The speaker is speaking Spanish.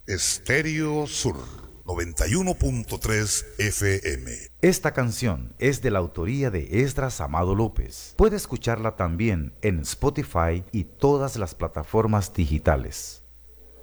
Estéreo Sur 91.3 FM. Esta canción es de la autoría de Esdras Amado López. Puede escucharla también en Spotify y todas las plataformas digitales.